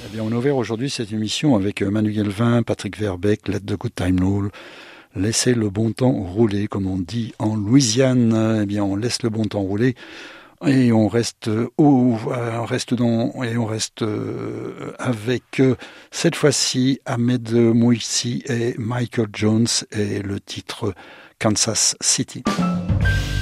Eh bien, on a ouvert aujourd'hui cette émission avec Manu Guelvin, Patrick Verbeek, Let the Good Time Roll. Laissez le bon temps rouler, comme on dit en Louisiane. Eh bien, on laisse le bon temps rouler et on reste avec cette fois-ci Ahmed Mouissi et Michael Jones et le titre Kansas City.